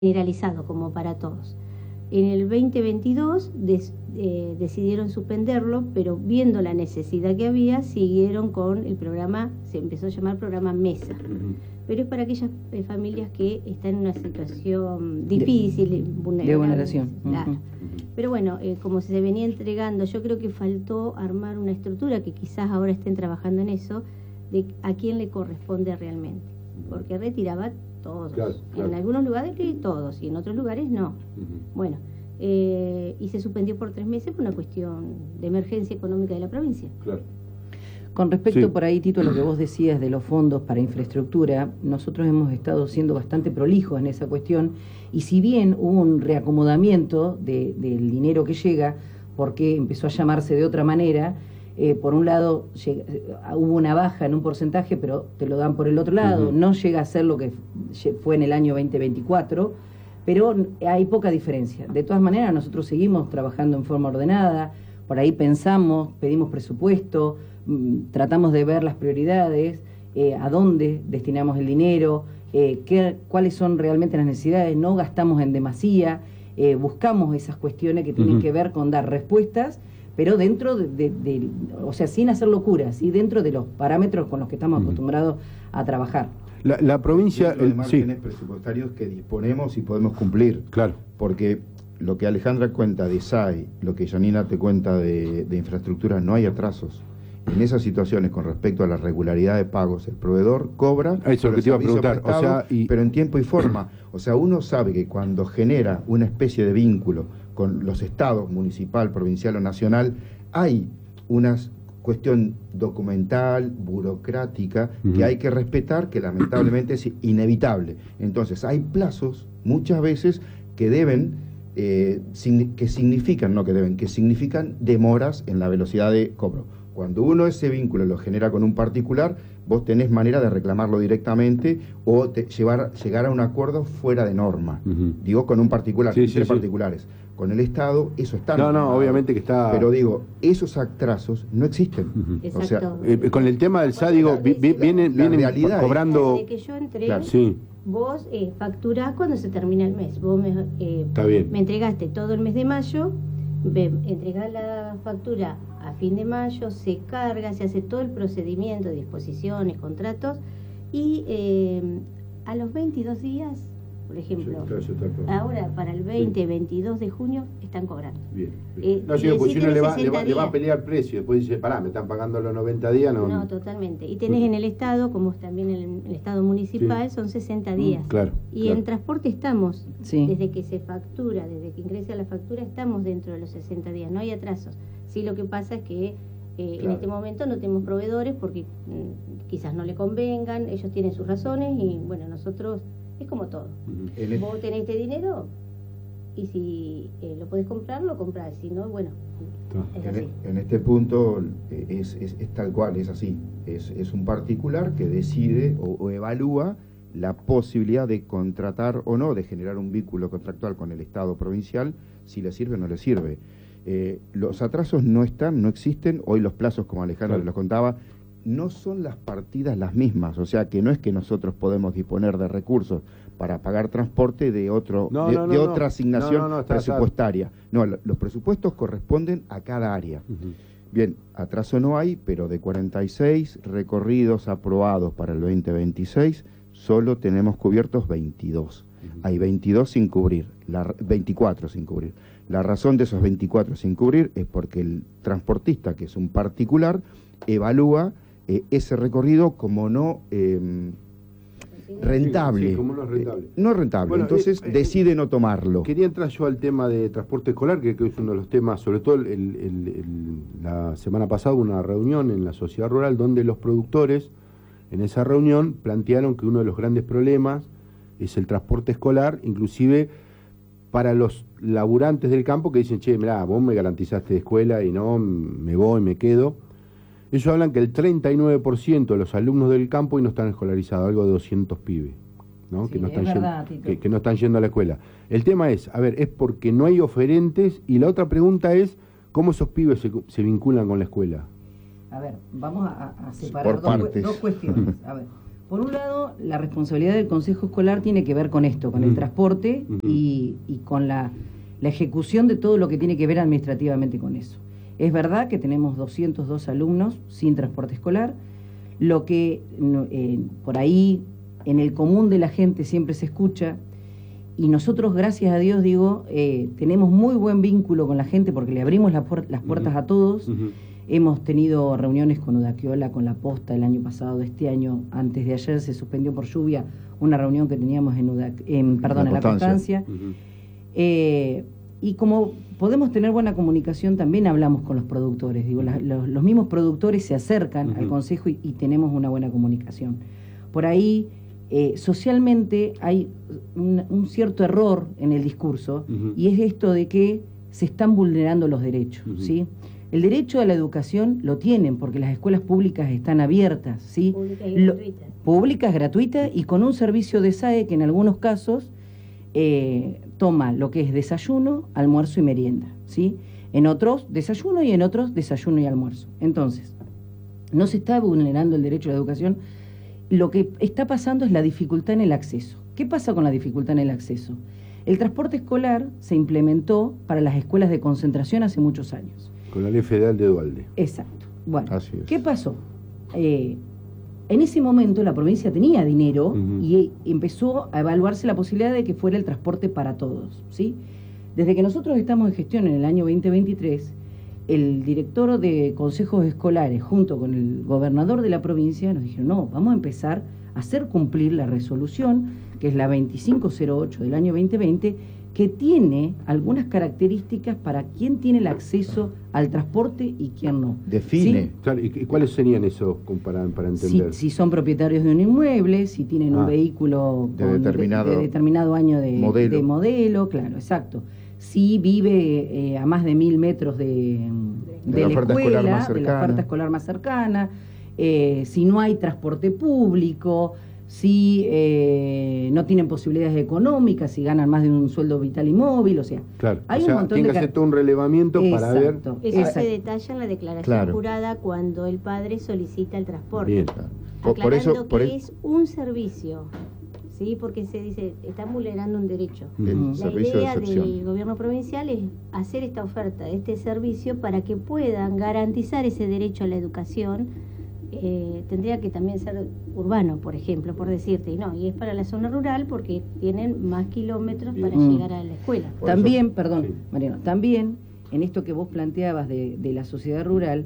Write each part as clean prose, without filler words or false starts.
generalizado como para todos. En el 2022 decidieron suspenderlo, pero viendo la necesidad que había, siguieron con el programa, se empezó a llamar programa Mesa. Pero es para aquellas familias que están en una situación difícil, de vulneración. Claro. Pero bueno, como se venía entregando, yo creo que faltó armar una estructura, que quizás ahora estén trabajando en eso, de a quién le corresponde realmente. Porque retiraba todos. Claro. En algunos lugares todos y en otros lugares no. Bueno, y se suspendió por 3 meses por una cuestión de emergencia económica de la provincia. Claro. Con respecto por ahí, Tito, a lo que vos decías de los fondos para infraestructura, nosotros hemos estado siendo bastante prolijos en esa cuestión, y si bien hubo un reacomodamiento del dinero que llega, porque empezó a llamarse de otra manera, por un lado hubo una baja en un porcentaje, pero te lo dan por el otro lado, no llega a ser lo que fue en el año 2024, pero hay poca diferencia. De todas maneras, nosotros seguimos trabajando en forma ordenada, por ahí pensamos, pedimos presupuesto, tratamos de ver las prioridades, a dónde destinamos el dinero, cuáles son realmente las necesidades, no gastamos en demasía, buscamos esas cuestiones que tienen que ver con dar respuestas, pero dentro o sea, sin hacer locuras, y dentro de los parámetros con los que estamos acostumbrados a trabajar. La provincia... de márgenes presupuestarios que disponemos y podemos cumplir. Claro. Porque lo que Alejandra cuenta de SAE, lo que Janina te cuenta de infraestructura, no hay atrasos. En esas situaciones, con respecto a la regularidad de pagos, el proveedor cobra, eso es lo que te iba a preguntar, prestado, pero en tiempo y forma. O sea, uno sabe que cuando genera una especie de vínculo con los estados, municipal, provincial o nacional, hay una cuestión documental, burocrática, que hay que respetar, que lamentablemente es inevitable. Entonces, hay plazos, muchas veces, que deben... que significan demoras en la velocidad de cobro. Cuando uno ese vínculo lo genera con un particular, vos tenés manera de reclamarlo directamente o llegar a un acuerdo fuera de norma. Digo, con un particular, entre particulares. Con el Estado, eso está... No, obviamente que está... Pero digo, esos atrasos no existen. Exacto. O sea, con el tema del SAD, digo, vienen cobrando... Desde que yo entré... Claro. Sí. Vos facturás cuando se termina el mes. Vos me entregaste todo el mes de mayo, entregás la factura a fin de mayo, se carga, se hace todo el procedimiento de disposiciones, contratos, y a los 22 días, por ejemplo, ahora para el 22 de junio están cobrando. Bien. No, yo digo, pues si uno le va a pelear precio, después dice, pará, me están pagando los 90 días, no... No, totalmente. Y tenés en el Estado, como también en el Estado municipal, son 60 días. Claro. Y en transporte estamos, Sí. desde que se factura, desde que ingresa la factura, estamos dentro de los 60 días, no hay atrasos. Sí, lo que pasa es que en este momento no tenemos proveedores porque quizás no le convengan, ellos tienen sus razones y bueno, nosotros... Es como todo. Vos tenés este dinero y si lo podés comprar, lo comprás. Si no, bueno, es así. En este punto es tal cual, es así. Es un particular que decide o evalúa la posibilidad de contratar o no, de generar un vínculo contractual con el Estado provincial, si le sirve o no le sirve. Los atrasos no existen. Hoy los plazos, como Alejandro les contaba, no son las partidas las mismas, o sea que no es que nosotros podemos disponer de recursos para pagar transporte de otra asignación presupuestaria. No, los presupuestos corresponden a cada área. Bien, atraso no hay, pero de 46 recorridos aprobados para el 2026, solo tenemos cubiertos 22. Hay 22 sin cubrir, 24 sin cubrir. La razón de esos 24 sin cubrir es porque el transportista, que es un particular, evalúa ese recorrido como no rentable. Sí, como no rentable. No rentable, bueno, entonces decide no tomarlo. Quería entrar yo al tema de transporte escolar, que creo que es uno de los temas, sobre todo la semana pasada hubo una reunión en la sociedad rural donde los productores en esa reunión plantearon que uno de los grandes problemas es el transporte escolar, inclusive para los laburantes del campo que dicen, che, mirá, vos me garantizaste escuela y no, me voy, me quedo. Ellos hablan que el 39% de los alumnos del campo hoy no están escolarizados, algo de 200 pibes, ¿no? Sí, que no están verdad, que no están yendo a la escuela. El tema es, a ver, es porque no hay oferentes, y la otra pregunta es, ¿cómo esos pibes se vinculan con la escuela? A ver, vamos a separar dos cuestiones. A ver, Por un lado, la responsabilidad del Consejo Escolar tiene que ver con esto, con el transporte y con la ejecución de todo lo que tiene que ver administrativamente con eso. Es verdad que tenemos 202 alumnos sin transporte escolar, lo que por ahí en el común de la gente siempre se escucha, y nosotros, gracias a Dios, tenemos muy buen vínculo con la gente porque le abrimos las puertas a todos. Hemos tenido reuniones con Udaquiola, con la Posta el año pasado, este año, antes de ayer se suspendió por lluvia una reunión que teníamos en La Constancia. Y como podemos tener buena comunicación, también hablamos con los productores. Los mismos productores se acercan al Consejo y tenemos una buena comunicación. Por ahí, socialmente, hay un cierto error en el discurso, y es esto de que se están vulnerando los derechos, ¿sí? El derecho a la educación lo tienen porque las escuelas públicas están abiertas, ¿sí? Públicas, gratuitas y con un servicio de SAE que en algunos casos toma lo que es desayuno, almuerzo y merienda, ¿sí? En otros desayuno y en otros desayuno y almuerzo. Entonces, no se está vulnerando el derecho a la educación. Lo que está pasando es la dificultad en el acceso. ¿Qué pasa con la dificultad en el acceso? El transporte escolar se implementó para las escuelas de concentración hace muchos años. Con la ley federal de Duhalde. Exacto. Bueno, ¿qué pasó? En ese momento la provincia tenía dinero y empezó a evaluarse la posibilidad de que fuera el transporte para todos, ¿sí? Desde que nosotros estamos en gestión en el año 2023, el director de consejos escolares junto con el gobernador de la provincia nos dijeron, no, vamos a empezar a hacer cumplir la resolución, que es la 2508 del año 2020, que tiene algunas características para quién tiene el acceso al transporte y quién no. Define. ¿Sí? Claro, ¿y cuáles serían esos para entender? Si son propietarios de un inmueble, si tienen un vehículo de determinado año de modelo, claro, exacto. Si vive a más de 1000 metros de la oferta escuela, de la oferta escolar más cercana, si no hay transporte público, si no tienen posibilidades económicas, si ganan más de un sueldo vital y móvil, o sea, claro, hay un montón tiene que hacer todo un relevamiento para ver. Eso se detalla en la declaración jurada cuando el padre solicita el transporte. Bien. Aclarando que es un servicio, ¿sí? Porque se dice, están vulnerando un derecho. La idea del gobierno provincial es hacer esta oferta, este servicio, para que puedan garantizar ese derecho a la educación. Tendría que también ser urbano, por ejemplo, por decirte, y es para la zona rural porque tienen más kilómetros para llegar a la escuela. También, Mariano, también en esto que vos planteabas de la sociedad rural,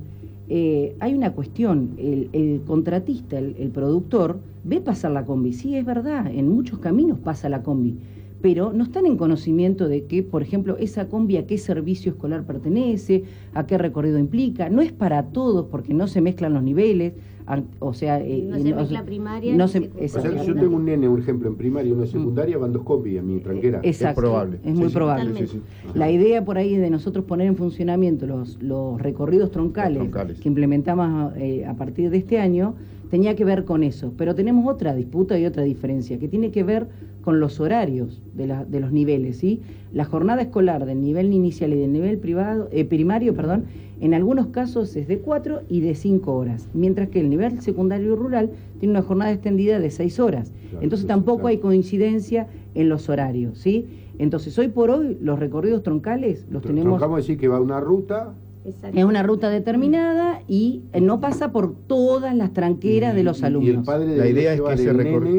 hay una cuestión, el contratista, el productor, ve pasar la combi, sí, es verdad, en muchos caminos pasa la combi, pero no están en conocimiento de que, por ejemplo, esa combi a qué servicio escolar pertenece, a qué recorrido implica. No es para todos porque no se mezclan los niveles, no se mezcla primaria. O sea, si yo tengo un nene, un ejemplo, en primaria y uno en secundaria, van dos combi a mi tranquera. Exacto, es probable. Es muy probable. Sí. La idea por ahí de nosotros poner en funcionamiento los recorridos troncales que implementamos a partir de este año, tenía que ver con eso, pero tenemos otra disputa y otra diferencia, que tiene que ver con los horarios de los niveles, ¿sí? La jornada escolar del nivel inicial y del nivel primario, en algunos casos es de 4 y de 5 horas, mientras que el nivel secundario rural tiene una jornada extendida de 6 horas. Claro, entonces tampoco hay coincidencia en los horarios, ¿sí? Entonces hoy por hoy los recorridos troncales los tenemos... Vamos a decir que va una ruta... Es una ruta determinada y no pasa por todas las tranqueras de los alumnos. Y el padre la idea es que ese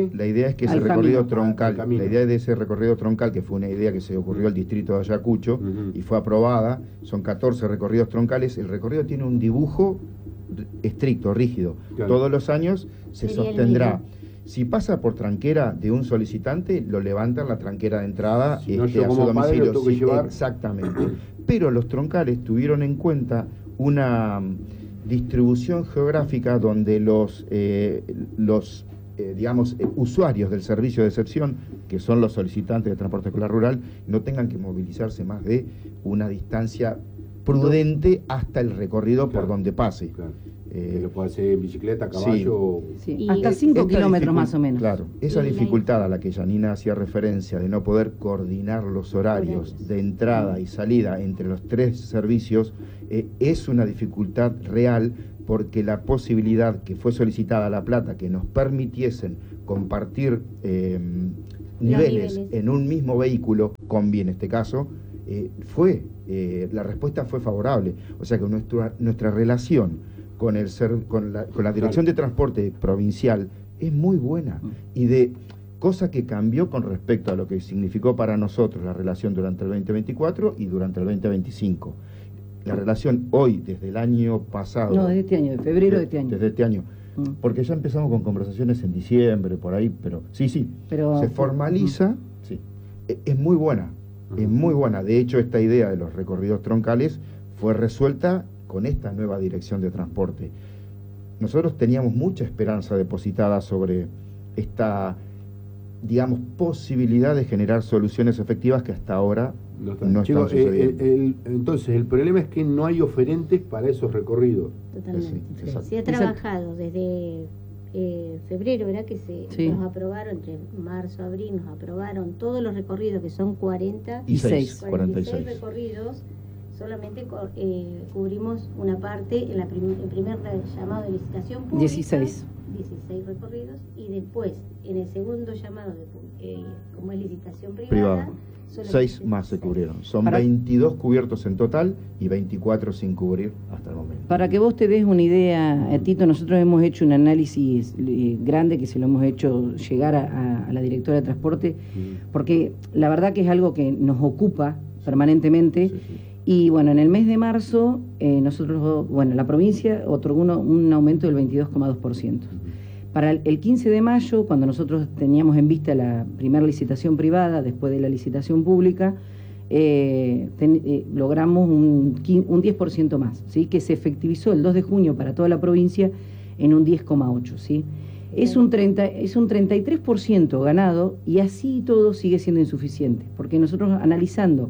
recorrido troncal, la idea de ese recorrido troncal, que fue una idea que se ocurrió al distrito de Ayacucho y fue aprobada, son 14 recorridos troncales, el recorrido tiene un dibujo estricto, rígido. Claro. Todos los años se sostendrá. Si pasa por tranquera de un solicitante, lo levantan la tranquera de entrada a su domicilio. Exactamente. Pero los troncales tuvieron en cuenta una distribución geográfica donde los usuarios del servicio de excepción, que son los solicitantes de transporte escolar rural, no tengan que movilizarse más de una distancia prudente hasta el recorrido por donde pase. Claro. Lo puede hacer en bicicleta, caballo... Sí. Hasta 5 kilómetros más o menos. Claro, esa dificultad a la que Janina hacía referencia de no poder coordinar los horarios de entrada y salida entre los 3 servicios es una dificultad real porque la posibilidad que fue solicitada a La Plata, que nos permitiesen compartir niveles en un mismo vehículo, combi en este caso, la respuesta fue favorable. O sea que nuestra relación con la Dirección de Transporte Provincial es muy buena, y cosa que cambió con respecto a lo que significó para nosotros la relación durante el 2024 y durante el 2025. La relación hoy, desde el año pasado... No, desde este año, de febrero de este año. Desde este año. Porque ya empezamos con conversaciones en diciembre, por ahí, pero sí, pero se formaliza, sí. Es muy buena, es muy buena. De hecho, esta idea de los recorridos troncales fue resuelta con esta nueva Dirección de Transporte. Nosotros teníamos mucha esperanza depositada sobre esta, digamos, posibilidad de generar soluciones efectivas que hasta ahora no están sucediendo. Entonces, el problema es que no hay oferentes para esos recorridos. Totalmente. Se ha trabajado desde febrero, ¿verdad? Que nos aprobaron, entre marzo y abril, nos aprobaron todos los recorridos, que son 46 recorridos. Solamente cubrimos una parte en el primer llamado de licitación pública. 16 recorridos, y después en el segundo llamado como es licitación privada 6 más se cubrieron. Son 22 cubiertos en total y 24 sin cubrir hasta el momento. Para que vos te des una idea, Tito, nosotros hemos hecho un análisis grande que se lo hemos hecho llegar a la directora de transporte, porque la verdad que es algo que nos ocupa permanentemente. Y bueno, en el mes de marzo, la provincia otorgó un aumento del 22,2%. Para el 15 de mayo, cuando nosotros teníamos en vista la primera licitación privada, después de la licitación pública, logramos un 10% más, ¿sí? Que se efectivizó el 2 de junio para toda la provincia en un 10,8%, ¿sí? Es un 33% ganado, y así todo sigue siendo insuficiente, porque nosotros analizando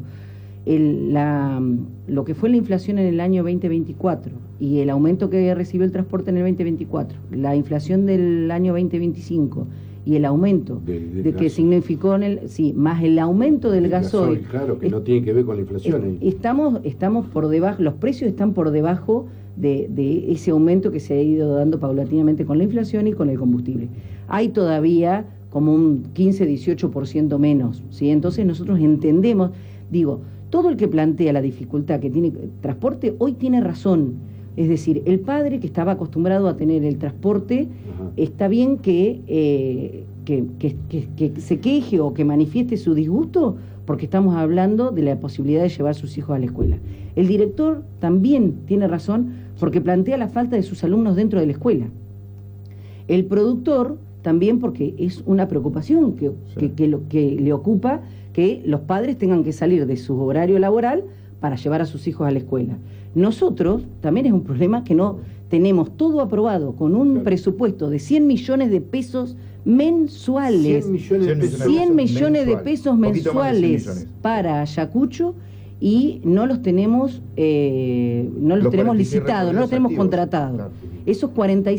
lo que fue la inflación en el año 2024 y el aumento que recibió el transporte en el 2024, la inflación del año 2025 y el aumento que significó más el aumento del gasoil, claro, que no tiene que ver con la inflación. Estamos por debajo, los precios están por debajo de ese aumento que se ha ido dando paulatinamente con la inflación y con el combustible. Hay todavía como un 15-18% menos, ¿sí? Entonces nosotros entendemos, todo el que plantea la dificultad que tiene transporte hoy tiene razón. Es decir, el padre que estaba acostumbrado a tener el transporte, está bien que se queje o que manifieste su disgusto, porque estamos hablando de la posibilidad de llevar a sus hijos a la escuela. El director también tiene razón, porque plantea la falta de sus alumnos dentro de la escuela. El productor también, porque es una preocupación que le ocupa que los padres tengan que salir de su horario laboral para llevar a sus hijos a la escuela. Nosotros también es un problema que no tenemos todo aprobado con un presupuesto de 100 millones de pesos mensuales. 100 millones de pesos mensuales para Ayacucho, y no los tenemos licitados, no los tenemos contratados. Claro. Esos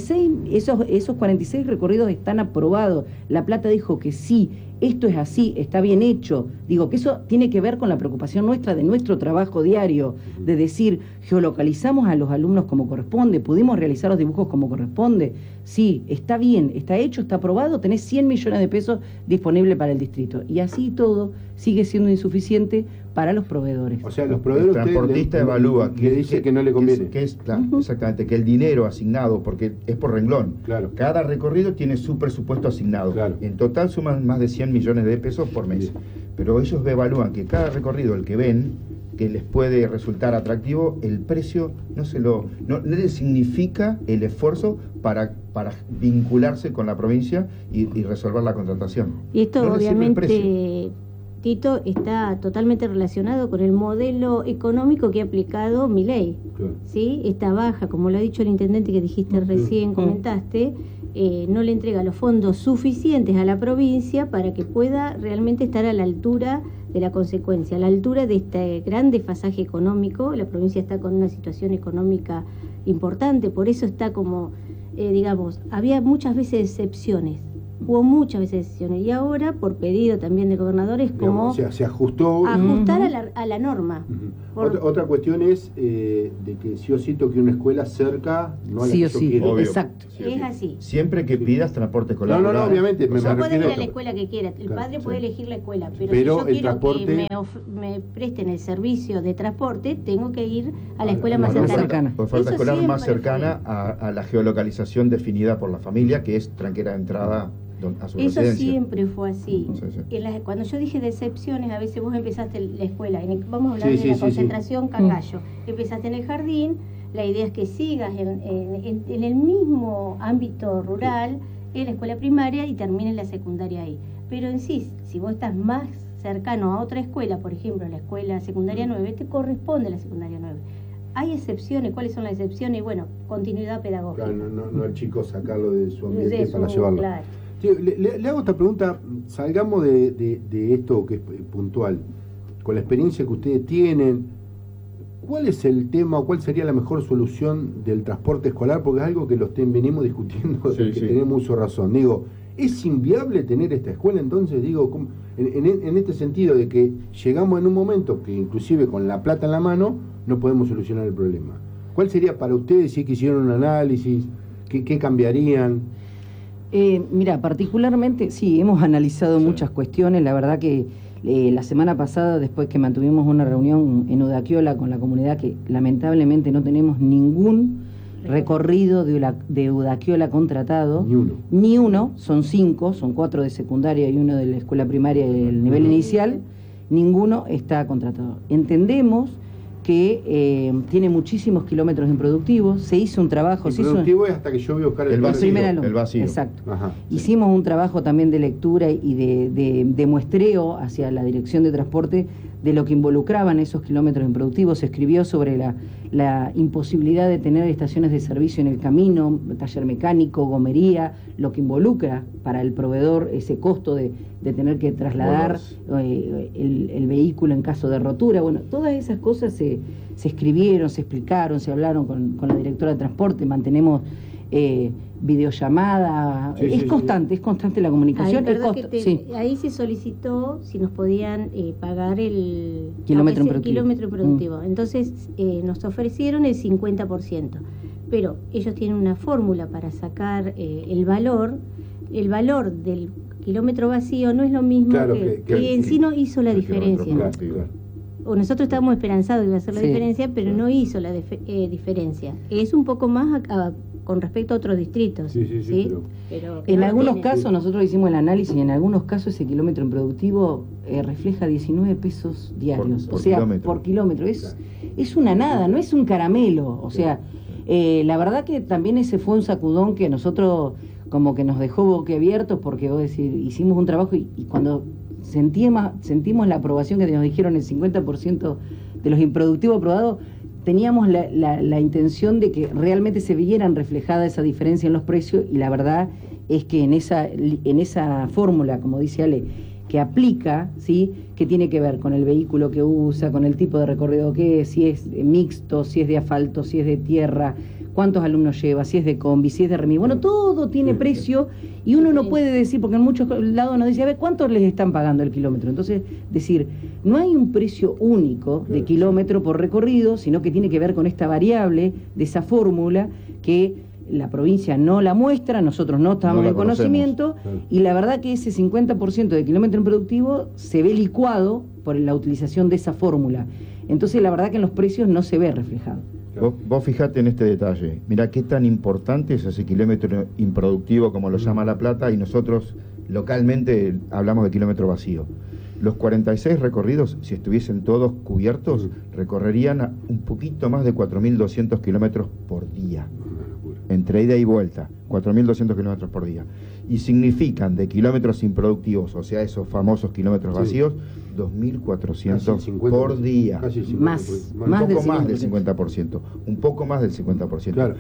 46 recorridos están aprobados. La Plata dijo que sí, esto es así, está bien hecho. Que eso tiene que ver con la preocupación nuestra, de nuestro trabajo diario, de decir, geolocalizamos a los alumnos como corresponde, pudimos realizar los dibujos como corresponde. Sí, está bien, está hecho, está aprobado, tenés 100 millones de pesos disponibles para el distrito. Y así todo sigue siendo insuficiente para los proveedores. O sea, los proveedores... El transportista evalúa que dice que no le conviene. Exactamente, que el dinero asignado, porque es por renglón. Claro. Cada recorrido tiene su presupuesto asignado. Claro. En total suman más de 100 millones de pesos por mes. Sí. Pero ellos evalúan que cada recorrido, el que ven, que les puede resultar atractivo, el precio no les significa el esfuerzo para vincularse con la provincia y resolver la contratación. Y esto obviamente, Tito, está totalmente relacionado con el modelo económico que ha aplicado Milei. Claro. ¿Sí? Esta baja, como lo ha dicho el intendente que dijiste recién, comentaste, no le entrega los fondos suficientes a la provincia para que pueda realmente estar a la altura de la consecuencia, a la altura de este gran desfasaje económico. La provincia está con una situación económica importante, por eso está como, había muchas veces excepciones Hubo muchas veces decisiones y ahora, por pedido también del gobernador, es como... O sea, se ajustó... Ajustar a la norma. Otra cuestión es de que sí o sí toque una escuela cerca, no a la sí que o yo sí, quiero. Exacto. Sí, es así. Siempre que pidas transporte escolar. No, obviamente. Vos podés ir a la escuela que quieras, el padre puede elegir la escuela, pero si yo quiero transporte... que me presten el servicio de transporte, tengo que ir a la escuela más cercana. Oferta escolar más cercana a la geolocalización definida por la familia, que es tranquera de entrada a su Eso residencia. Siempre fue así. Sí. Cuando yo dije de excepciones, a veces vos empezaste la escuela, vamos a hablar de la concentración Cangallo, empezaste en el jardín, la idea es que sigas en el mismo ámbito rural, en la escuela primaria y termines la secundaria ahí. Pero en sí, si vos estás más cercano a otra escuela, por ejemplo, la escuela secundaria 9, te corresponde la secundaria 9. Hay excepciones, ¿cuáles son las excepciones? Y bueno, continuidad pedagógica. Claro, no el chico sacarlo de su ambiente para llevarlo. Claro. Sí, le hago esta pregunta, salgamos de esto que es puntual, con la experiencia que ustedes tienen, ¿cuál es el tema o cuál sería la mejor solución del transporte escolar? Porque es algo que venimos discutiendo, que tenemos uso razón. Digo, ¿es inviable tener esta escuela? Entonces, digo, en este sentido de que llegamos en un momento que inclusive con la plata en la mano no podemos solucionar el problema. ¿Cuál sería para ustedes, si hicieron un análisis, qué cambiarían? Mira, particularmente, sí, hemos analizado muchas cuestiones. La verdad que la semana pasada, después que mantuvimos una reunión en Udaquiola con la comunidad, que lamentablemente no tenemos ningún recorrido de Udaquiola contratado. Ni uno, son 5, son 4 de secundaria y 1 de la escuela primaria del nivel inicial. Ninguno está contratado. Entendemos que tiene muchísimos kilómetros improductivos, se hizo un trabajo... Improductivo es hasta que yo voy a buscar el vacío. Exacto. Ajá, hicimos un trabajo también de lectura y de muestreo hacia la dirección de transporte de lo que involucraban esos kilómetros improductivos. Se escribió sobre la imposibilidad de tener estaciones de servicio en el camino, taller mecánico, gomería, lo que involucra para el proveedor ese costo de tener que trasladar el vehículo en caso de rotura. Bueno, todas esas cosas se escribieron, se explicaron, se hablaron con la directora de transporte, mantenemos videollamada, es constante la comunicación. Ahí se solicitó si nos podían pagar el kilómetro improductivo. Entonces nos ofrecieron el 50%, pero ellos tienen una fórmula para sacar el valor del kilómetro vacío no es lo mismo que en sí no hizo la diferencia. O nosotros estábamos esperanzados que iba a hacer la diferencia, pero no hizo la diferencia. Es un poco más con respecto a otros distritos. Pero en algunos casos, nosotros hicimos el análisis, y en algunos casos ese kilómetro improductivo refleja 19 pesos diarios. Por kilómetro. Es una nada, no es un caramelo. O sea, la verdad que también ese fue un sacudón que nosotros como que nos dejó boquiabiertos, porque vos decís, hicimos un trabajo y cuando sentimos la aprobación que nos dijeron el 50% de los improductivos aprobados, teníamos la intención de que realmente se vieran reflejada esa diferencia en los precios, y la verdad es que en esa fórmula, como dice Ale, que aplica, ¿sí?, que tiene que ver con el vehículo que usa, con el tipo de recorrido que es, si es mixto, si es de asfalto, si es de tierra, cuántos alumnos lleva, si es de combi, si es de remis. Bueno, todo tiene precio y uno no puede decir, porque en muchos lados nos dice, a ver, ¿cuánto les están pagando el kilómetro? Entonces, decir, no hay un precio único de kilómetro por recorrido, sino que tiene que ver con esta variable de esa fórmula que la provincia no la muestra, nosotros no estamos en conocimiento, y la verdad que ese 50% de kilómetro improductivo se ve licuado por la utilización de esa fórmula. Entonces, la verdad que en los precios no se ve reflejado. Vos fijate en este detalle, mirá qué tan importante es ese kilómetro improductivo, como lo llama La Plata, y nosotros localmente hablamos de kilómetro vacío. Los 46 recorridos, si estuviesen todos cubiertos, recorrerían un poquito más de 4.200 kilómetros por día. Entre ida y vuelta, 4.200 kilómetros por día. Y significan de kilómetros improductivos, o sea, esos famosos kilómetros vacíos, 2.400 por día. Un poco más del 50%. Un poco más del 50%. Claro.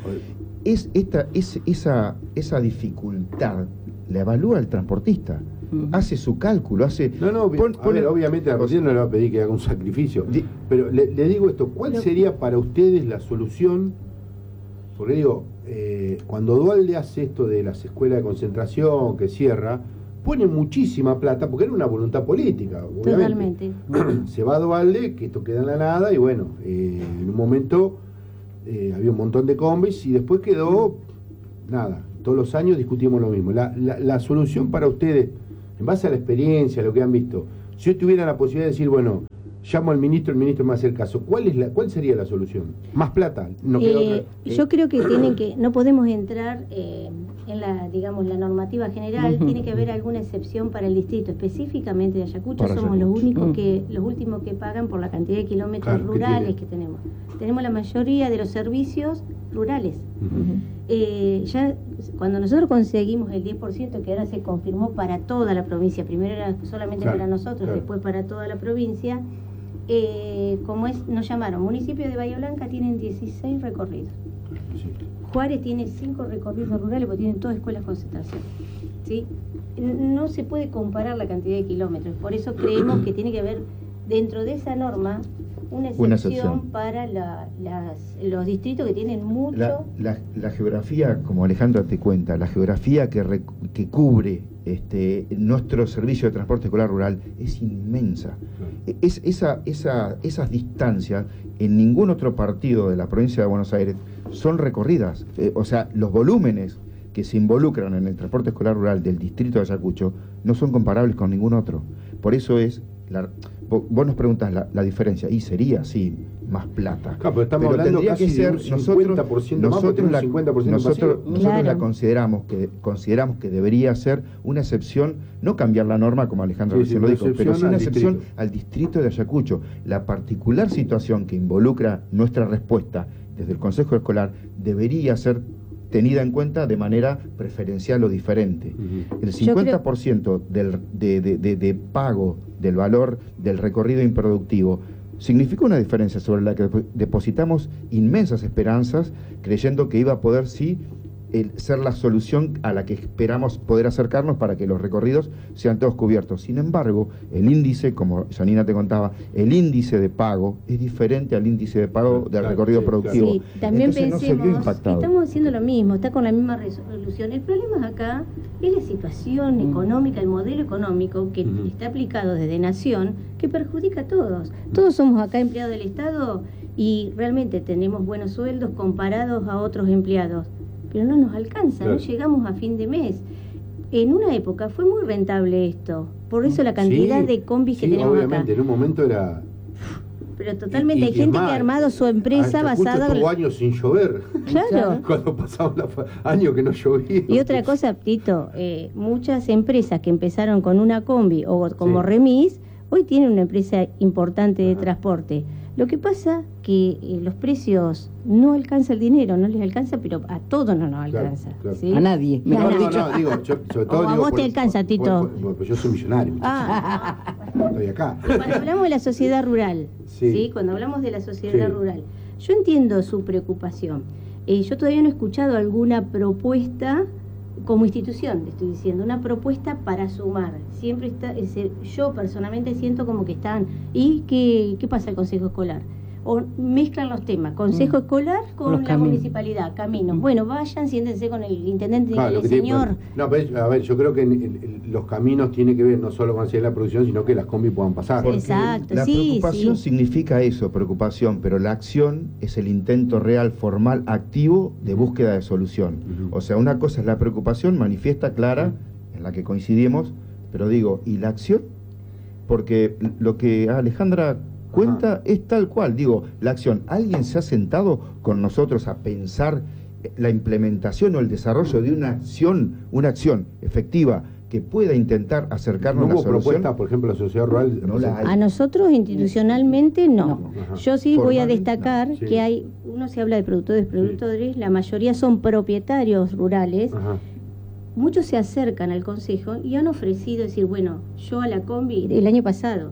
Esa dificultad la evalúa el transportista. Hace su cálculo, hace... obviamente la posición no le va a pedir que haga un sacrificio. Pero le digo esto, ¿cuál sería para ustedes la solución Porque digo, cuando Dualde hace esto de las escuelas de concentración que cierra, pone muchísima plata, porque era una voluntad política, obviamente. Totalmente. Se va a Dualde, que esto queda en la nada, y bueno, en un momento había un montón de combis, y después quedó, nada, todos los años discutimos lo mismo. La solución para ustedes, en base a la experiencia, lo que han visto, si hoy tuvieran la posibilidad de decir, bueno, llamo al ministro, el ministro me hace el caso, ¿cuál sería la solución? ¿Más plata? ¿No queda otra? Yo creo que no podemos entrar en la normativa general, tiene que haber alguna excepción para el distrito, específicamente de Ayacucho. Somos los únicos los últimos que pagan por la cantidad de kilómetros rurales que tenemos. Tenemos la mayoría de los servicios rurales. Ya cuando nosotros conseguimos el 10%, que ahora se confirmó para toda la provincia, primero era solamente para nosotros, después para toda la provincia, nos llamaron, municipio de Bahía Blanca tienen 16 recorridos. Juárez tiene 5 recorridos rurales porque tienen todas escuelas de concentración. ¿Sí? No se puede comparar la cantidad de kilómetros, por eso creemos que tiene que haber dentro de esa norma una excepción para los distritos que tienen mucho. La geografía, como Alejandra te cuenta, la geografía que cubre nuestro servicio de transporte escolar rural es inmensa. Esas distancias en ningún otro partido de la provincia de Buenos Aires son recorridas. O sea, los volúmenes que se involucran en el transporte escolar rural del distrito de Ayacucho no son comparables con ningún otro. Por eso es... Vos nos preguntas la diferencia, y sería, sí, más plata. Claro, pero estamos hablando tendría casi que ser, de un 50% nosotros la claro. consideramos que debería ser una excepción, no cambiar la norma como Alejandro recién lo dijo, pero sí una excepción al distrito de Ayacucho. La particular situación que involucra nuestra respuesta desde el Consejo Escolar debería ser tenida en cuenta de manera preferencial o diferente. El 50% de pago del valor del recorrido improductivo significa una diferencia sobre la que depositamos inmensas esperanzas, creyendo que iba a poder ser la solución a la que esperamos poder acercarnos para que los recorridos sean todos cubiertos. Sin embargo, el índice, como Janina te contaba, el índice de pago es diferente al índice de pago del recorrido productivo. Sí, también entonces pensemos, estamos haciendo lo mismo, está con la misma resolución. El problema acá es la situación económica, el modelo económico que está aplicado desde Nación, que perjudica a todos. Todos somos acá empleados del Estado y realmente tenemos buenos sueldos comparados a otros empleados, pero no nos alcanza, no llegamos a fin de mes. En una época fue muy rentable esto, por eso la cantidad de combis que tenemos obviamente, acá. En un momento era... Pero totalmente, hay gente que ha armado su empresa basada... Estuvo años sin llover. Claro. Cuando pasaban años que no llovía. Y otra cosa, Tito, muchas empresas que empezaron con una combi o como remis, hoy tienen una empresa importante de transporte. Lo que pasa que los precios no alcanza el dinero, no les alcanza, pero a todos no nos alcanza. Claro. ¿Sí? A nadie. No, digo, sobre todo... O a vos te alcanza, Tito. Pues yo soy millonario. Estoy acá. Cuando hablamos de la sociedad rural, ¿sí? Cuando hablamos de la sociedad rural, yo entiendo su preocupación. Yo todavía no he escuchado alguna propuesta como institución, te estoy diciendo, una propuesta para sumar. Siempre está, yo personalmente siento como que están, ¿y qué pasa el Consejo Escolar? O mezclan los temas, Consejo Escolar con la municipalidad, caminos. Bueno, vayan, siéntense con el intendente y el señor. No, pero, a ver, yo creo que los caminos tienen que ver no solo con hacer la producción, sino que las combis puedan pasar. Exacto, la preocupación significa eso, preocupación, pero la acción es el intento real, formal, activo de búsqueda de solución. O sea, una cosa es la preocupación manifiesta, clara, en la que coincidimos, pero digo, ¿y la acción? Porque lo que Alejandra cuenta es tal cual, digo, la acción. ¿Alguien se ha sentado con nosotros a pensar la implementación o el desarrollo de una acción efectiva que pueda intentar acercarnos a la solución? Propuesta, por ejemplo, la sociedad rural no la hay. A nosotros institucionalmente no. Yo sí voy a destacar que hay, uno se habla de productores, la mayoría son propietarios rurales. Muchos se acercan al consejo y han ofrecido decir, bueno, yo a la combi el año pasado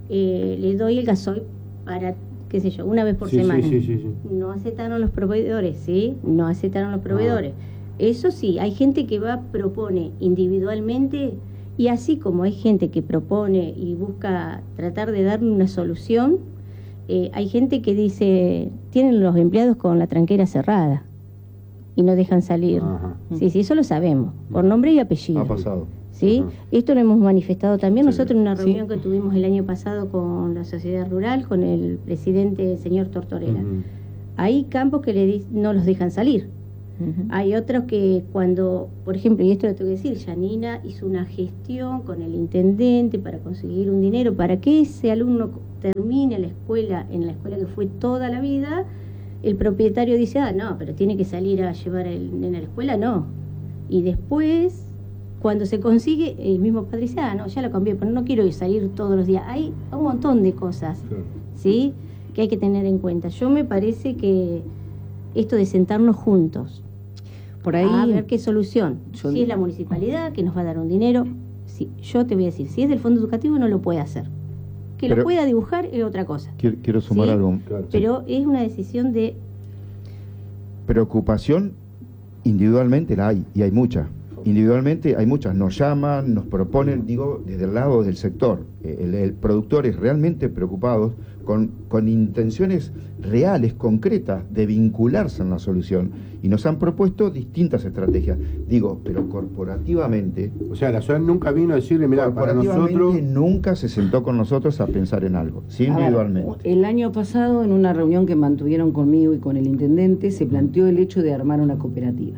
le doy el gasoil para, qué sé yo, una vez por semana. No aceptaron los proveedores, no aceptaron los proveedores. Eso sí, hay gente que propone individualmente, y así como hay gente que propone y busca tratar de dar una solución, hay gente que dice, tienen los empleados con la tranquera cerrada. y no dejan salir. Ajá. Sí, eso lo sabemos, por nombre y apellido. Ha pasado. ¿Sí? Ajá. Esto lo hemos manifestado también Sí. nosotros en una reunión que tuvimos el año pasado con la sociedad rural, con el presidente, señor Tortorella. Hay campos que no los dejan salir. Hay otros que cuando, por ejemplo, y esto lo tengo que decir, Yanina hizo una gestión con el intendente para conseguir un dinero para que ese alumno termine la escuela, en la escuela que fue toda la vida. El propietario dice, no, pero tiene que salir a llevar el nene a la escuela, no. Y después, cuando se consigue, el mismo padre dice, no, ya lo cambié, pero no quiero salir todos los días. Hay un montón de cosas, ¿sí?, que hay que tener en cuenta. Yo me parece que esto de sentarnos juntos, por ahí, a ver qué solución. Si es la municipalidad que nos va a dar un dinero, sí, yo te voy a decir, si es del fondo educativo no lo puede hacer. Que lo pueda dibujar es otra cosa. Quiero sumar algo. Claro. Pero es una decisión de... Preocupación individualmente la hay, y hay mucha. Individualmente hay muchas, nos llaman, nos proponen, digo, desde el lado del sector, productores realmente preocupados, con intenciones reales, concretas, de vincularse en la solución, y nos han propuesto distintas estrategias, digo, pero corporativamente... O sea, la ciudad nunca vino a decirle, mira, para nosotros... nunca se sentó con nosotros a pensar en algo, sí, individualmente. El año pasado, en una reunión que mantuvieron conmigo y con el intendente, se planteó el hecho de armar una cooperativa.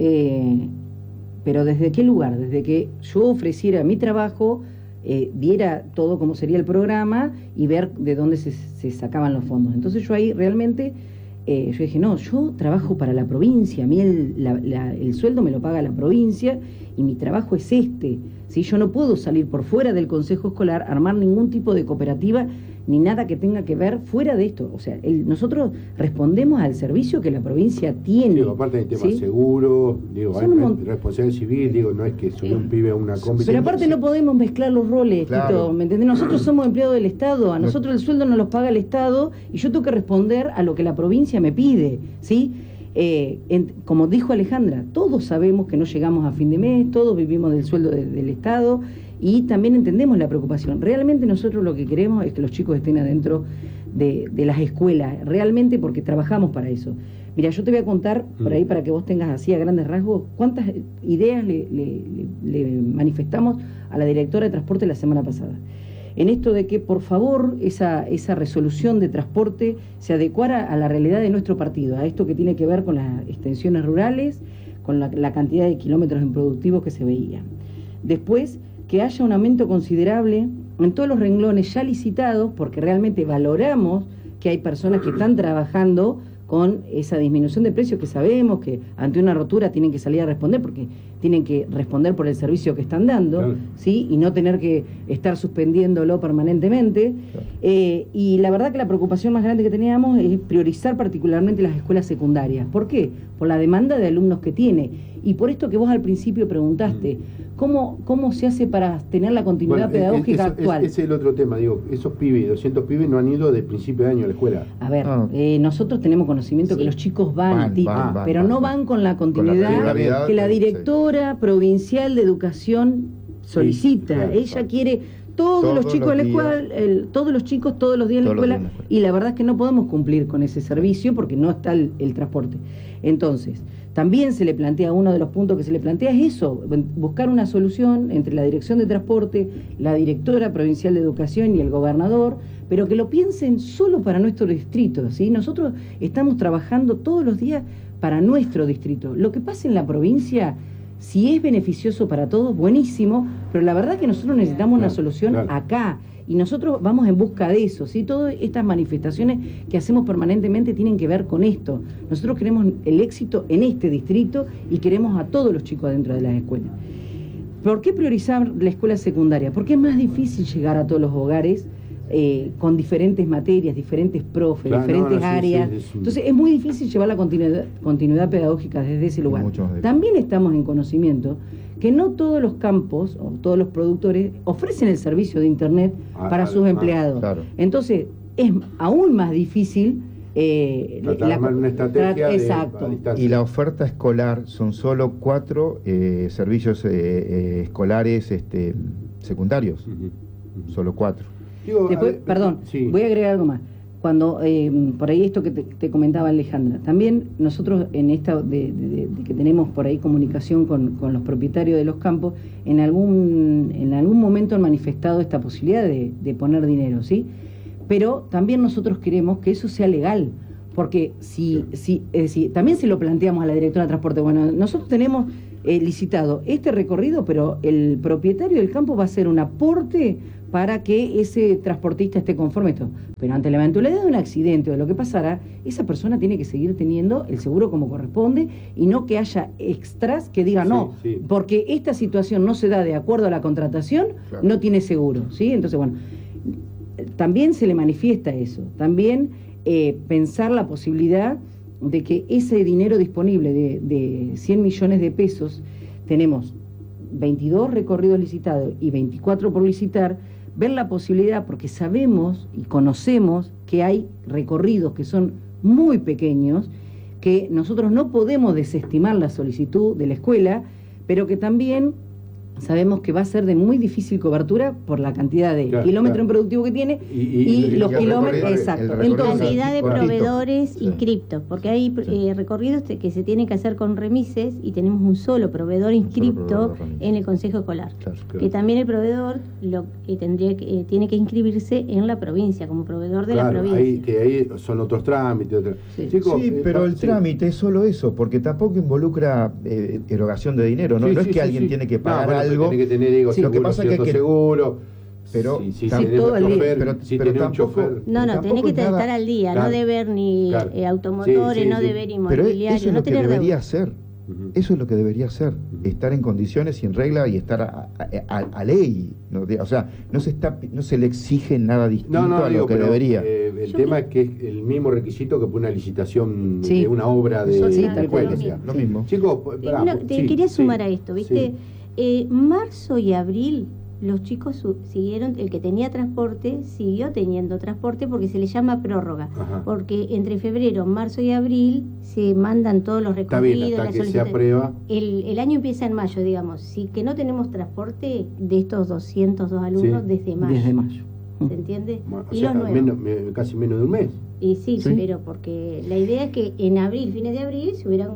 Pero ¿desde qué lugar? Desde que yo ofreciera mi trabajo, viera todo cómo sería el programa y ver de dónde se sacaban los fondos. Entonces yo ahí realmente, yo dije, no, yo trabajo para la provincia, a mí el sueldo me lo paga la provincia y mi trabajo es este. ¿Sí? Yo no puedo salir por fuera del consejo escolar, armar ningún tipo de cooperativa ni nada que tenga que ver fuera de esto. O sea, nosotros respondemos al servicio que la provincia tiene. Digo, aparte del tema ¿sí? seguro, digo, hay responsabilidad civil, digo, no es que subió un pibe a una competencia. Pero aparte no podemos mezclar los roles, claro. Tito, ¿me entendés? Nosotros somos empleados del Estado, a nosotros el sueldo nos los paga el Estado y yo tengo que responder a lo que la provincia me pide, ¿sí? Como dijo Alejandra, todos sabemos que no llegamos a fin de mes, todos vivimos del sueldo del Estado y también entendemos la preocupación. Realmente nosotros lo que queremos es que los chicos estén adentro de las escuelas, realmente porque trabajamos para eso. Mira, yo te voy a contar, por ahí para que vos tengas así a grandes rasgos, cuántas ideas le manifestamos a la directora de transporte la semana pasada. En esto de que, por favor, esa resolución de transporte se adecuara a la realidad de nuestro partido, a esto que tiene que ver con las extensiones rurales, con la cantidad de kilómetros improductivos que se veían. Después, que haya un aumento considerable en todos los renglones ya licitados, porque realmente valoramos que hay personas que están trabajando con esa disminución de precios que sabemos que ante una rotura tienen que salir a responder porque tienen que responder por el servicio que están dando, claro. ¿Sí? Y no tener que estar suspendiéndolo permanentemente. Claro. Y la verdad que la preocupación más grande que teníamos es priorizar particularmente las escuelas secundarias. ¿Por qué? Por la demanda de alumnos que tiene. Y por esto que vos al principio preguntaste, ¿cómo se hace para tener la continuidad pedagógica actual? Ese es el otro tema, digo, esos pibes, 200 pibes no han ido de principio de año a la escuela. A ver, nosotros tenemos conocimiento que los chicos van, pero no van con la continuidad que la directora provincial de educación solicita. Claro, ella quiere todos los chicos de la escuela, todos los chicos todos los días en la escuela, y la verdad es que no podemos cumplir con ese servicio porque no está el transporte. Entonces, también se le plantea, uno de los puntos que se le plantea es eso, buscar una solución entre la dirección de transporte, la directora provincial de educación y el gobernador, pero que lo piensen solo para nuestro distrito, ¿sí? Nosotros estamos trabajando todos los días para nuestro distrito. Lo que pasa en la provincia, si es beneficioso para todos, buenísimo, pero la verdad es que nosotros necesitamos una solución acá. Y nosotros vamos en busca de eso, ¿sí? Todas estas manifestaciones que hacemos permanentemente tienen que ver con esto. Nosotros queremos el éxito en este distrito y queremos a todos los chicos dentro de las escuelas. ¿Por qué priorizar la escuela secundaria? Porque es más difícil llegar a todos los hogares con diferentes materias, diferentes profes, diferentes áreas. Entonces es muy difícil llevar la continuidad pedagógica desde ese lugar. También estamos en conocimiento que no todos los campos o todos los productores ofrecen el servicio de internet para sus empleados. Claro. Entonces es aún más difícil una estrategia exacto. Y la oferta escolar son solo 4 servicios escolares secundarios. Solo 4. Después, perdón, voy a agregar algo más. cuando, por ahí esto que te comentaba Alejandra, también nosotros en esta de que tenemos por ahí comunicación con los propietarios de los campos, en algún momento han manifestado esta posibilidad de poner dinero, ¿sí? Pero también nosotros queremos que eso sea legal, porque es decir, también se lo planteamos a la directora de transporte, bueno, nosotros tenemos licitado este recorrido, pero el propietario del campo va a hacer un aporte para que ese transportista esté conforme a esto. Pero ante la eventualidad de un accidente o de lo que pasara, esa persona tiene que seguir teniendo el seguro como corresponde y no que haya extras que digan porque esta situación no se da de acuerdo a la contratación, claro, no tiene seguro, ¿sí? Entonces, bueno, también se le manifiesta eso. También pensar la posibilidad de que ese dinero disponible de 100 millones de pesos, tenemos 22 recorridos licitados y 24 por licitar, ver la posibilidad, porque sabemos y conocemos que hay recorridos que son muy pequeños, que nosotros no podemos desestimar la solicitud de la escuela, pero que también sabemos que va a ser de muy difícil cobertura por la cantidad de kilómetro improductivo que tiene y los kilómetros, exacto. Entonces, cantidad de proveedores inscriptos, porque hay recorridos que se tienen que hacer con remises y tenemos un solo proveedor inscripto en el Consejo Escolar, que también el proveedor tiene que inscribirse en la provincia, como proveedor de la provincia. Ahí son otros trámites. Chicos, pero el trámite es solo eso, porque tampoco involucra erogación de dinero, ¿no? No es que alguien tiene que pagar algo. Tiene que tener, lo que pasa es que seguro. Pero tampoco. No, tenés que estar al día, claro, no deber ni automotores, no deber inmobiliario. Eso es lo que debería hacer. Eso es lo que debería hacer, estar en condiciones y en regla y estar a ley, ¿no? O sea, no se le exige nada distinto a lo que debería. El tema es que es el mismo requisito que una licitación de una obra de escuela. Lo mismo. Chicos, te quería sumar a esto, ¿viste? Marzo y abril los chicos siguieron, el que tenía transporte siguió teniendo transporte porque se le llama prórroga. Ajá. Porque entre febrero, marzo y abril se mandan todos los recorridos. Está bien, hasta que se aprueba. El año empieza en mayo, digamos. Sí, que no tenemos transporte de estos 202 alumnos desde mayo. Desde mayo. ¿Se entiende? Bueno, y los nuevos. Casi menos de un mes. Y sí, pero porque la idea es que en abril, fines de abril,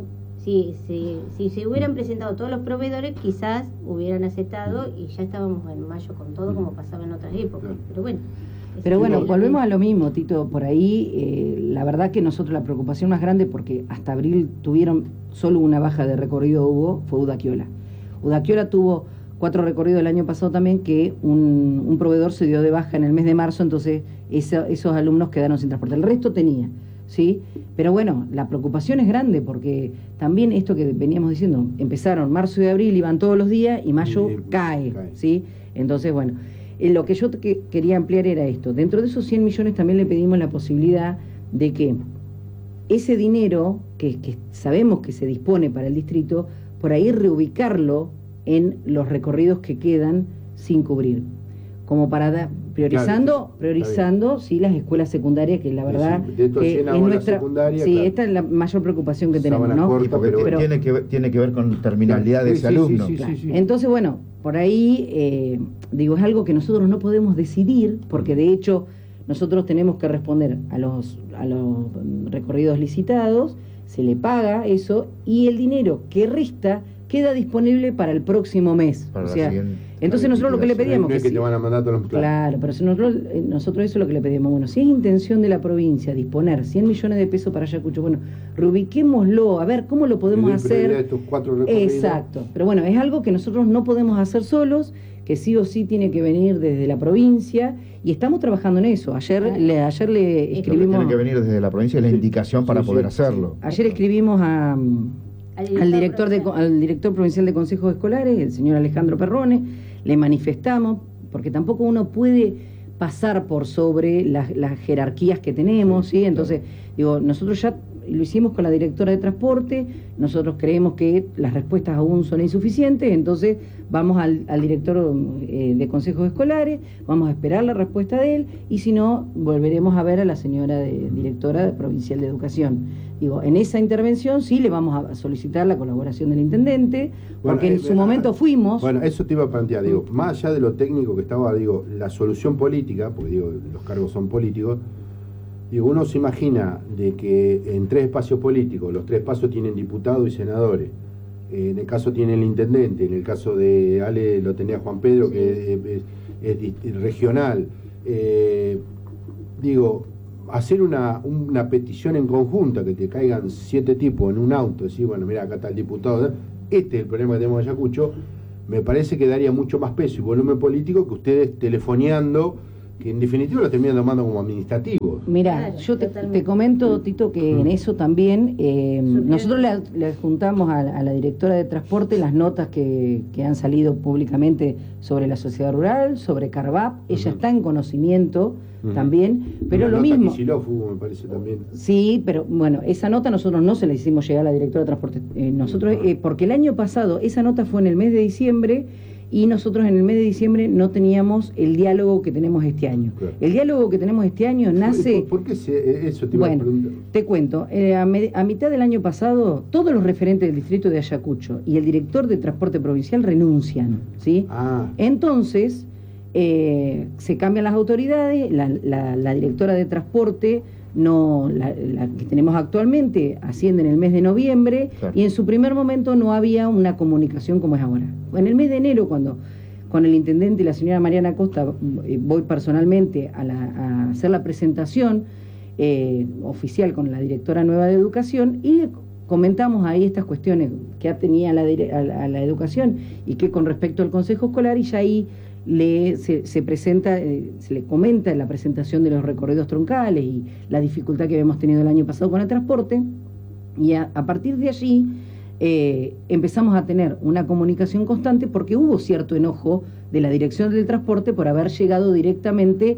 si se hubieran presentado todos los proveedores, quizás hubieran aceptado y ya estábamos en mayo con todo, como pasaba en otras épocas. Pero bueno, volvemos a lo mismo, Tito. Por ahí, la verdad que nosotros la preocupación más grande, porque hasta abril tuvieron solo una baja de recorrido, fue Udaquiola. Udaquiola tuvo 4 recorridos el año pasado también, que un proveedor se dio de baja en el mes de marzo, entonces esos alumnos quedaron sin transporte. El resto tenía, ¿sí? Pero bueno, la preocupación es grande, porque también esto que veníamos diciendo, empezaron marzo y abril, iban todos los días, y mayo cae, ¿sí? Entonces, bueno, lo que yo quería ampliar era esto. Dentro de esos 100 millones también le pedimos la posibilidad de que ese dinero, que sabemos que se dispone para el distrito, por ahí reubicarlo en los recorridos que quedan sin cubrir, como para priorizando sí, las escuelas secundarias, que la verdad que es nuestra esta es la mayor preocupación que tenemos, ¿no? Pero tiene que ver con terminalidad de ese alumno. Sí. Entonces, bueno, por ahí es algo que nosotros no podemos decidir, porque de hecho nosotros tenemos que responder a los recorridos licitados, se le paga eso, y el dinero que resta queda disponible para el próximo mes. Entonces nosotros lo que le pedíamos... No es que te van a mandar todos los planes. Claro, pero nosotros eso es lo que le pedimos. Bueno, si es intención de la provincia disponer 100 millones de pesos para Ayacucho, bueno, reubiquémoslo, a ver cómo lo podemos hacer. Estos 4 recorridos. Exacto. Pero bueno, es algo que nosotros no podemos hacer solos, que sí o sí tiene que venir desde la provincia, y estamos trabajando en eso. Ayer le escribimos... Tiene que venir desde la provincia la indicación para poder hacerlo. Ayer escribimos al director provincial de consejos escolares, el señor Alejandro Perrone, le manifestamos, porque tampoco uno puede pasar por sobre las jerarquías que tenemos, ¿sí? Entonces, nosotros ya lo hicimos con la directora de transporte, nosotros creemos que las respuestas aún son insuficientes, entonces vamos al director de consejos escolares, vamos a esperar la respuesta de él, y si no, volveremos a ver a la señora directora provincial de educación. En esa intervención sí le vamos a solicitar la colaboración del intendente, porque en su momento fuimos... Bueno, eso te iba a plantear, más allá de lo técnico que estaba, la solución política, porque los cargos son políticos, Digo, uno se imagina de que en 3 espacios políticos, los 3 espacios tienen diputados y senadores, en el caso tiene el intendente, en el caso de Ale lo tenía Juan Pedro, que es regional. Digo, hacer una petición en conjunta, que te caigan 7 tipos en un auto, decir, bueno, mira, acá está el diputado, este es el problema que tenemos en Ayacucho, me parece que daría mucho más peso y volumen político que ustedes telefoneando, que en definitiva lo terminan tomando como administrativos. Mira, claro, yo te comento, Tito, que en eso también nosotros le juntamos a la directora de transporte las notas que han salido públicamente sobre la sociedad rural, sobre Carvap. Ella está en conocimiento también, pero lo mismo. Me parece también. Sí, pero bueno, esa nota nosotros no se la hicimos llegar a la directora de transporte. Porque el año pasado, esa nota fue en el mes de diciembre, y nosotros en el mes de diciembre no teníamos el diálogo que tenemos este año. Claro. El diálogo que tenemos este año nace... ¿Por qué eso te iba a preguntar? Te cuento. A mitad del año pasado, todos los referentes del distrito de Ayacucho y el director de transporte provincial renuncian, ¿sí? Entonces, se cambian las autoridades, la directora de transporte... la que tenemos actualmente asciende en el mes de noviembre, claro. Y en su primer momento no había una comunicación como es ahora. En el mes de enero, cuando con el intendente y la señora Mariana Costa voy personalmente a hacer la presentación oficial con la directora nueva de educación, y comentamos ahí estas cuestiones que tenía a la educación y que con respecto al consejo escolar, y ya ahí se presenta, se le comenta en la presentación de los recorridos troncales y la dificultad que habíamos tenido el año pasado con el transporte, y a partir de allí empezamos a tener una comunicación constante, porque hubo cierto enojo de la dirección del transporte por haber llegado directamente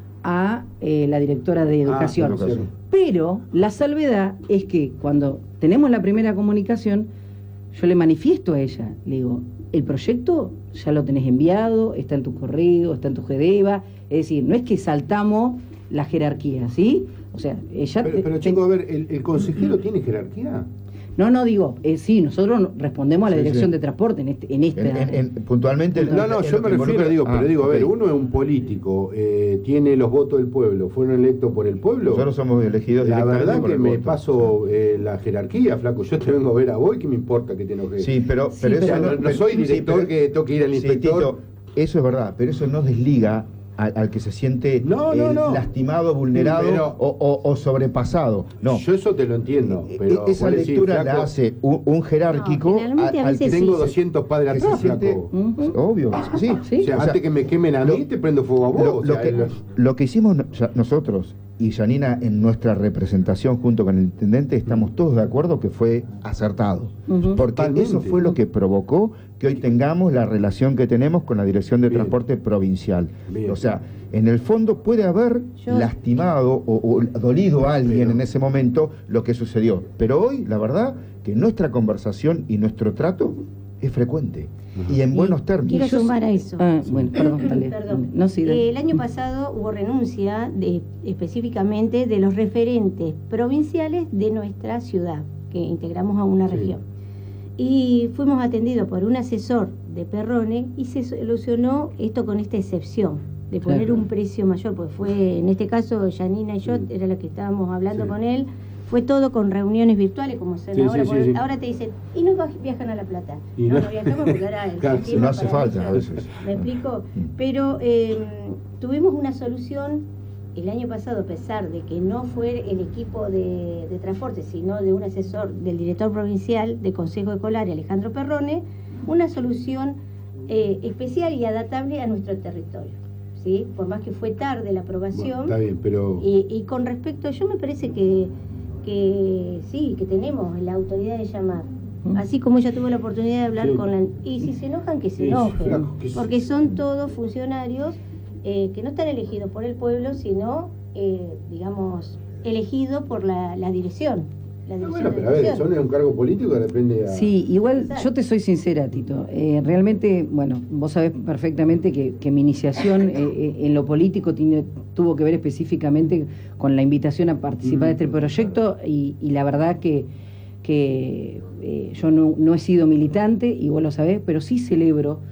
a la directora de educación. Pero la salvedad es que cuando tenemos la primera comunicación, yo le manifiesto a ella, le digo, el proyecto ya lo tenés enviado, está en tu correo, está en tu GEDEVA, es decir, no es que saltamos la jerarquía, ¿sí? O sea, ella... Pero chico, a ver, ¿el consejero tiene jerarquía? No, digo, sí, nosotros respondemos a la dirección de transporte en esta... puntualmente... No, yo me refiero, a ver, uno es un político, tiene los votos del pueblo, fueron electos por el pueblo. Nosotros somos elegidos directamente. La verdad que me paso la jerarquía, flaco, yo te vengo a ver a vos, ¿qué me importa que te enojes? Sí, pero eso no soy director que tengo que ir al inspector. Tito, eso es verdad, pero eso no desliga al que se siente lastimado, vulnerado o sobrepasado. No. Yo eso te lo entiendo, pero esa lectura la hace un jerárquico al que tengo 200 padres atrás, flaco. Obvio, sí. O sea, antes que me quemen a mí, te prendo fuego a vos. Lo que hicimos nosotros y Janina en nuestra representación junto con el intendente, estamos todos de acuerdo que fue acertado. Porque eso fue lo que provocó que hoy tengamos la relación que tenemos con la Dirección de Transporte Provincial. O sea, en el fondo puede haber lastimado o dolido a alguien en ese momento lo que sucedió. Pero hoy, la verdad, que nuestra conversación y nuestro trato es frecuente. Y en buenos términos. Quiero sumar a eso. Bueno, perdón. No, sí, el año pasado hubo renuncia específicamente de los referentes provinciales de nuestra ciudad, que integramos a una región. Y fuimos atendidos por un asesor de Perrone y se solucionó esto con esta excepción de poner un precio mayor, pues fue, en este caso, Janina y yo, era la que estábamos hablando con él. Fue todo con reuniones virtuales, como son ahora. Ahora te dicen, y no viajan a La Plata. No viajamos porque ahora no hace falta a veces. ¿Me explico? Pero tuvimos una solución el año pasado, a pesar de que no fue el equipo de transporte, sino de un asesor del director provincial de Consejo Escolar, Alejandro Perrone, una solución especial y adaptable a nuestro territorio. ¿Sí? Por más que fue tarde la aprobación. Está bien, pero... Y con respecto, yo me parece que sí, que tenemos la autoridad de llamar. Así como ella tuvo la oportunidad de hablar con la... Y si se enojan, que se enojen. Porque son todos funcionarios que no están elegidos por el pueblo, sino, digamos, elegidos por la dirección. Bueno, pero a ver, eso no es un cargo político que depende a... Sí, igual yo te soy sincera, Tito. Realmente, bueno, vos sabés perfectamente que mi iniciación en lo político tuvo que ver específicamente con la invitación a participar de este proyecto y la verdad que yo no he sido militante, y vos lo sabés, pero sí celebro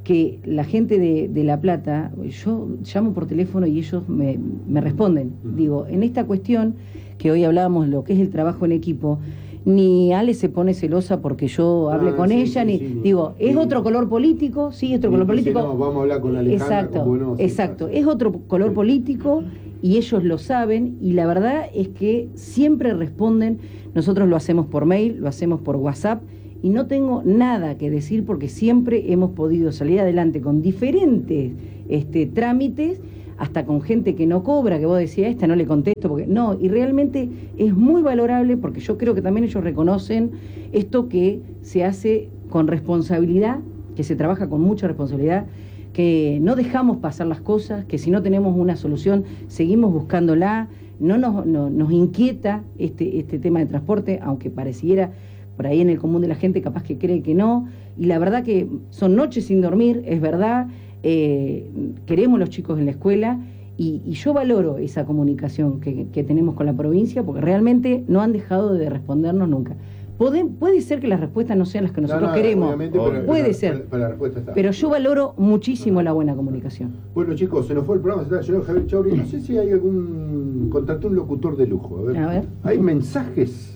que la gente de La Plata, yo llamo por teléfono y ellos me responden. Digo, en esta cuestión que hoy hablábamos, lo que es el trabajo en equipo, ni Ale se pone celosa porque yo hable con ella, digo, es otro color político, sí, otro color político. No, vamos a hablar con Alejandra. Exacto, exacto, es otro color político y ellos lo saben y la verdad es que siempre responden. Nosotros lo hacemos por mail, lo hacemos por WhatsApp y no tengo nada que decir porque siempre hemos podido salir adelante con diferentes trámites, hasta con gente que no cobra, que vos decías, esta no le contesto, porque no, y realmente es muy valorable porque yo creo que también ellos reconocen esto que se hace con responsabilidad, que se trabaja con mucha responsabilidad, que no dejamos pasar las cosas, que si no tenemos una solución seguimos buscándola, no nos inquieta este tema de transporte, aunque pareciera por ahí en el común de la gente capaz que cree que no, y la verdad que son noches sin dormir, es verdad, queremos los chicos en la escuela y yo valoro esa comunicación que tenemos con la provincia porque realmente no han dejado de respondernos nunca. Puede ser que las respuestas no sean las que nosotros queremos, puede ser, pero yo valoro muchísimo la buena comunicación. Bueno chicos, se nos fue el programa, se está llenando Javier Chauri, no sé si hay contacté un locutor de lujo, a ver. ¿Hay mensajes?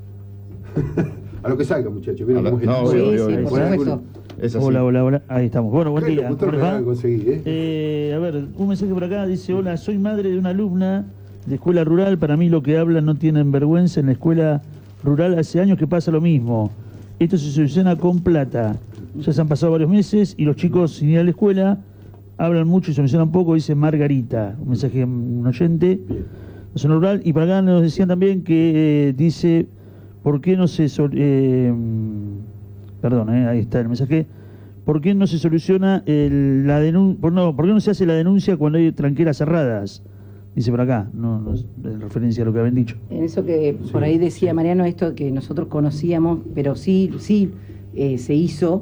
A lo que salga, muchachos. No, sí, por supuesto. Hola, ahí estamos. Bueno, buen día. A ver, un mensaje por acá, dice, hola, soy madre de una alumna de escuela rural, para mí lo que hablan no tienen vergüenza, en la escuela rural hace años que pasa lo mismo, esto se soluciona con plata, ya se han pasado varios meses y los chicos sin ir a la escuela hablan mucho y solucionan poco, dice Margarita, un mensaje de un oyente de zona rural, y por acá nos decían también que dice, ¿por qué no se ahí está el mensaje. ¿Por qué no se soluciona la denuncia? ¿Por qué no se hace la denuncia cuando hay tranqueras cerradas? Dice por acá, no es en referencia a lo que habían dicho. En eso que por ahí decía Mariano, esto que nosotros conocíamos, pero sí se hizo,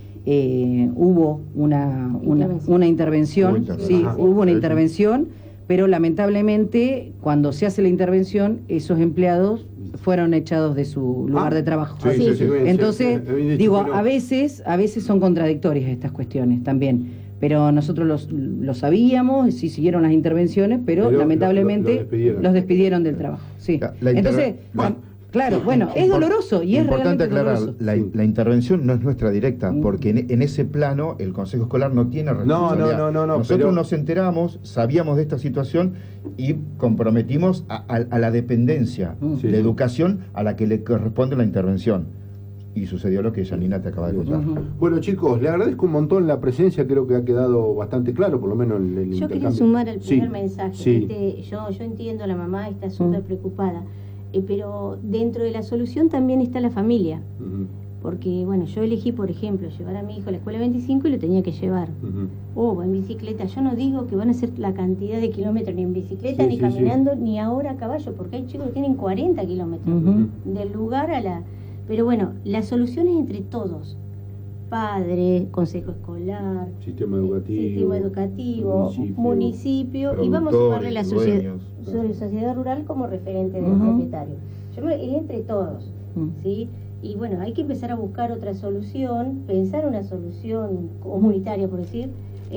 hubo una intervención, hubo una intervención, pero lamentablemente cuando se hace la intervención, esos empleados fueron echados de su lugar de trabajo. Entonces, digo, a veces son contradictorias estas cuestiones también, pero nosotros lo sabíamos, sí siguieron las intervenciones, pero lamentablemente los despidieron del trabajo. Sí. Entonces, claro, bueno, es doloroso y es importante aclarar, doloroso. La intervención no es nuestra directa, porque en ese plano el Consejo Escolar no tiene responsabilidad. No. Nosotros nos enteramos, sabíamos de esta situación y comprometimos a la dependencia de educación a la que le corresponde la intervención. Y sucedió lo que Janina te acaba de contar. Bueno, chicos, le agradezco un montón la presencia, creo que ha quedado bastante claro, por lo menos el intercambio. Yo quería sumar al primer mensaje. Yo entiendo, la mamá está súper preocupada. Pero dentro de la solución también está la familia, porque bueno, yo elegí, por ejemplo, llevar a mi hijo a la escuela 25 y lo tenía que llevar en bicicleta. Yo no digo que van a hacer la cantidad de kilómetros ni en bicicleta, ni caminando, ni ahora a caballo, porque hay chicos que tienen 40 kilómetros del lugar a la... Pero bueno, la solución es entre todos: padre, consejo escolar, sistema educativo, municipio, y vamos a sumarle la sociedad rural como referente del propietario. Es entre todos, ¿sí? Y bueno, hay que empezar a buscar otra solución, pensar una solución comunitaria, por decir,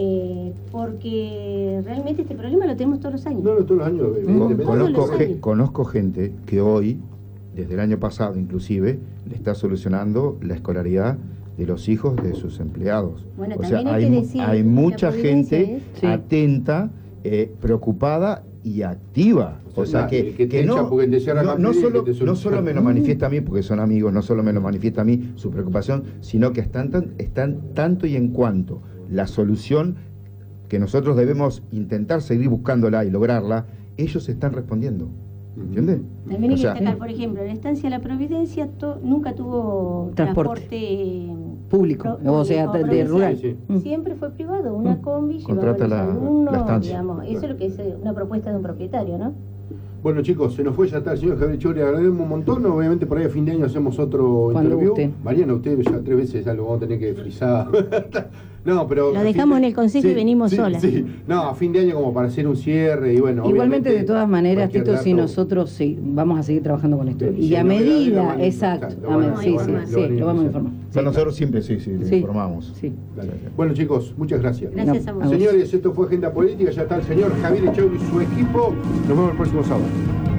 porque realmente este problema lo tenemos todos los años. Todos los años. Conozco gente que hoy, desde el año pasado inclusive, le está solucionando la escolaridad de los hijos de sus empleados. Bueno, o sea, hay mucha gente atenta, preocupada y activa. O sea, que no solo me lo manifiesta a mí, porque son amigos, no solo me lo manifiesta a mí su preocupación, sino que están tanto y en cuanto la solución que nosotros debemos intentar seguir buscándola y lograrla, ellos están respondiendo. ¿Entiendes? También hay que destacar, por ejemplo, la estancia La Providencia nunca tuvo transporte público, o sea, de rural. Siempre fue privado, una combi, contrata llevaba a los alumnos, la estancia. Digamos, eso es lo que es una propuesta de un propietario, ¿no? Bueno, chicos, se nos fue, ya está el señor Javier Chauri, agradecemos un montón. Obviamente por ahí a fin de año hacemos otro interview. Mariana, usted ya 3 veces ya lo vamos a tener que frizar. No, pero lo dejamos en el consejo y venimos solas. Sí. No, a fin de año como para hacer un cierre y bueno. Igualmente, de todas maneras, Tito, si nosotros vamos a seguir trabajando con esto. Y a medida, exacto, lo vamos a informar. Nosotros siempre informamos. Sí. Bueno, chicos, muchas gracias. Gracias a vos. Señores, esto fue Agenda Política, ya está el señor Javier Echauri y su equipo. Nos vemos el próximo sábado.